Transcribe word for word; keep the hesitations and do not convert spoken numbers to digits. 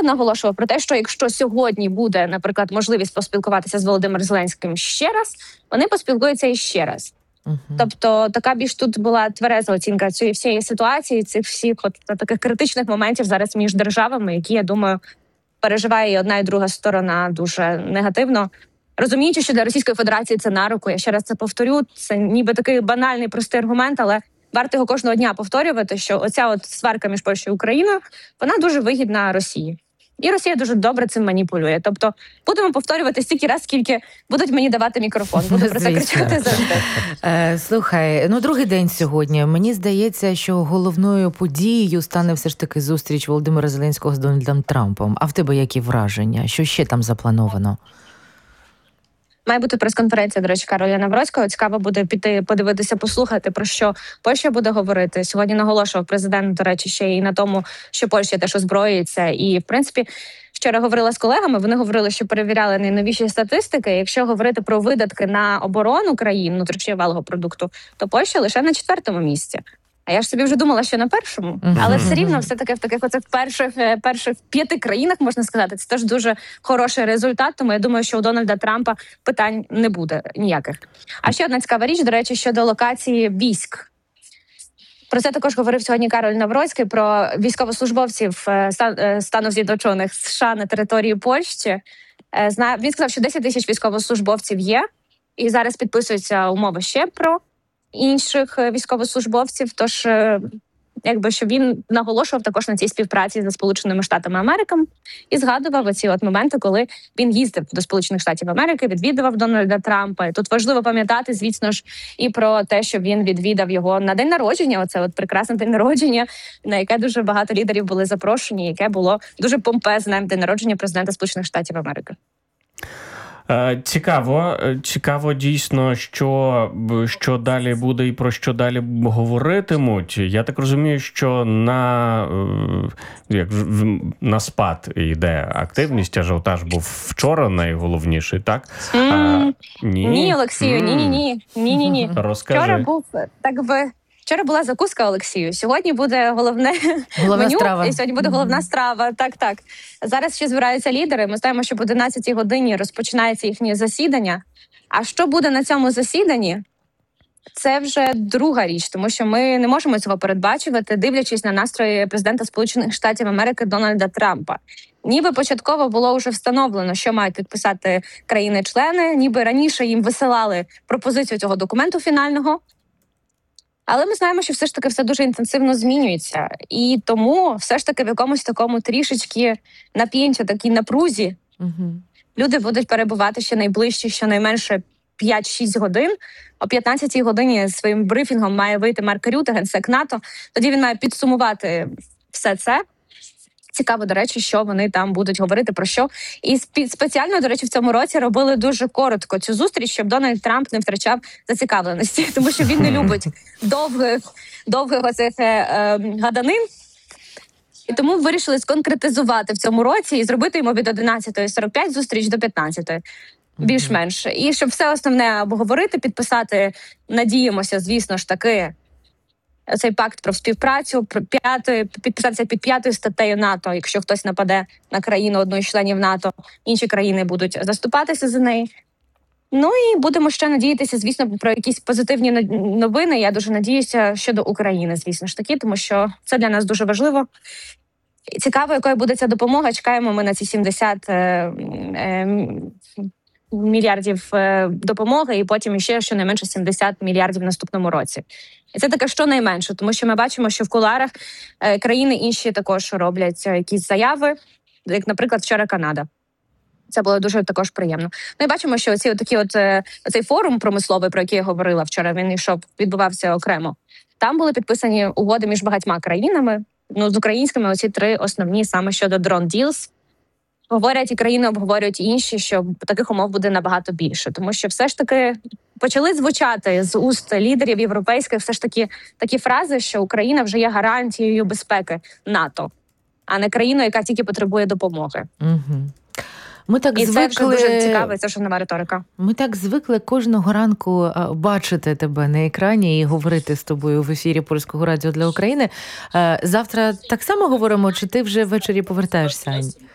наголошував про те, що якщо сьогодні буде, наприклад, можливість поспілкуватися з Володимиром Зеленським ще раз, вони поспілкуються і ще раз. Uh-huh. Тобто така більш тут була твереза оцінка цієї всієї ситуації, цих всіх от таких критичних моментів зараз між державами, які, я думаю, переживає і одна, і друга сторона дуже негативно. Розуміючи, що для Російської Федерації це на руку, я ще раз це повторю, це ніби такий банальний, простий аргумент, але варто його кожного дня повторювати, що оця от сварка між Польщею і Україною, вона дуже вигідна Росії. І Росія дуже добре цим маніпулює. Тобто будемо повторювати стільки раз, скільки будуть мені давати мікрофон. Буду про це кричати завжди. Е, слухай, ну другий день сьогодні. Мені здається, що головною подією стане все ж таки зустріч Володимира Зеленського з Дональдом Трампом. А в тебе які враження? Що ще там заплановано? Має бути прес-конференція, до речі, Кароля Навроцького. Цікаво буде піти, подивитися, послухати, про що Польща буде говорити. Сьогодні наголошував президент, до речі, ще і на тому, що Польща теж озброюється. І, в принципі, вчора говорила з колегами, вони говорили, що перевіряли найновіші статистики. Якщо говорити про видатки на оборону країн, внутрішнього валового продукту, то Польща лише на четвертому місці. А я ж собі вже думала, що на першому, але все рівно все-таки в таких оцих перших, перших п'яти країнах, можна сказати, це теж дуже хороший результат, тому я думаю, що у Дональда Трампа питань не буде ніяких. А ще одна цікава річ, до речі, щодо локації військ. Про це також говорив сьогодні Кароль Навроцький, про військовослужбовців стану з'єднаних США на території Польщі. Він сказав, що десять тисяч військовослужбовців є, і зараз підписуються умови ще про інших військовослужбовців, тож якби що він наголошував також на цій співпраці зі Сполученими Штатами Америки і згадував оці от моменти, коли він їздив до Сполучених Штатів Америки, відвідував Дональда Трампа. І тут важливо пам'ятати, звісно ж, і про те, що він відвідав його на день народження, оце от прекрасне день народження, на яке дуже багато лідерів були запрошені, яке було дуже помпезне день народження президента Сполучених Штатів Америки. Цікаво, цікаво дійсно, що, що далі буде і про що далі говоритимуть. Я так розумію, що на, як, на спад йде активність, ажіотаж був вчора найголовніший, так? Mm, а, ні. ні, Олексію, ні-ні-ні. Ні-ні-ні. Розкажи. Вчора був, так би... Вчора була закуска, Олексію. Сьогодні буде головне Головна меню, страва. І сьогодні буде головна страва. Так, так. Зараз ще збираються лідери. Ми знаємо, що об одинадцятій годині розпочинається їхнє засідання. А що буде на цьому засіданні? Це вже друга річ, тому що ми не можемо цього передбачувати, дивлячись на настрої президента Сполучених Штатів Америки Дональда Трампа. Ніби початково було вже встановлено, що мають підписати країни-члени, ніби раніше їм висилали пропозицію цього документу фінального. Але ми знаємо, що все ж таки все дуже інтенсивно змінюється. І тому все ж таки в якомусь такому трішечки нап'єнті, такій напрузі, угу. люди будуть перебувати ще найближчі, щонайменше п'ять-шість годин. О п'ятнадцятій годині своїм брифінгом має вийти Марк Рюте, генсек НАТО. Тоді він має підсумувати все це. Цікаво, до речі, що вони там будуть говорити, про що. І спеціально, до речі, в цьому році робили дуже коротко цю зустріч, щоб Дональд Трамп не втрачав зацікавленості, тому що він не любить довгих, довгих оцих е, е, гаданин. І тому вирішили сконкретизувати в цьому році і зробити йому від одинадцятої сорок п'ять зустріч до п'ятнадцятої. Більш-менш. І щоб все основне обговорити, підписати, надіємося, звісно ж таки, цей пакт про співпрацю, про п'ятою, підписатися під п'ятою статтею НАТО, якщо хтось нападе на країну одну із членів НАТО, інші країни будуть заступатися за неї. Ну і будемо ще надіятися, звісно, про якісь позитивні новини. Я дуже надіюся щодо України, звісно ж таки, тому що це для нас дуже важливо. Цікаво, якою буде ця допомога. Чекаємо ми на ці сімдесят е, е, мільярдів е, допомоги, і потім ще щонайменше сімдесят мільярдів в наступному році. І це таке щонайменше, тому що ми бачимо, що в кулуарах е, країни інші також роблять якісь заяви, як, наприклад, вчора Канада. Це було дуже також приємно. Ну і бачимо, що оці, такі от, е, оцей форум промисловий, про який я говорила вчора, він йшов, відбувався окремо. Там були підписані угоди між багатьма країнами, ну, з українськими оці три основні саме щодо drone deals. Говорять і країни, обговорюють і інші, що таких умов буде набагато більше. Тому що все ж таки почали звучати з уст лідерів європейських все ж таки такі фрази, що Україна вже є гарантією безпеки НАТО, а не країною, яка тільки потребує допомоги. Угу. Ми так і звикли... це вже дуже цікаво, це вже нова риторика. Ми так звикли кожного ранку бачити тебе на екрані і говорити з тобою в ефірі Польського радіо для України. Завтра так само говоримо, чи ти вже ввечері повертаєшся, Ань?